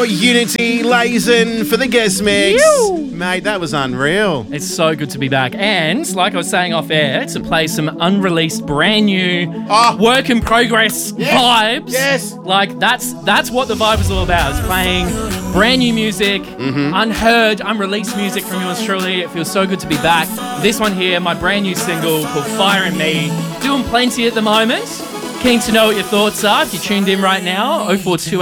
for Unity, Lazen for the guest mix. Mate, that was unreal. It's so good to be back. And, like I was saying off air, to play some unreleased, brand new, work in progress vibes. Yes. Like, that's what the vibe is all about, is playing brand new music, unheard, unreleased music from yours truly. It feels so good to be back. This one here, my brand new single called Fire in Me, doing plenty at the moment. Keen to know what your thoughts are if you tuned in right now. 0428